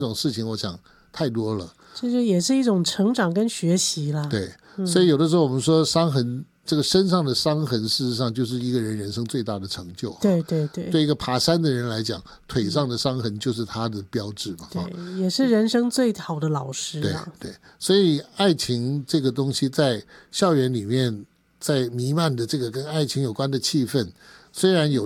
这种事情我想太多了， 这就也是一种成长跟学习啦。 对，所以有的时候我们说伤痕，这个身上的伤痕事实上就是一个人人生最大的成就。 对对对， 对一个爬山的人来讲，腿上的伤痕就是他的标志嘛。 对，也是人生最好的老师啊。 对，所以爱情这个东西在校园里面，在弥漫的这个跟爱情有关的气氛，虽然有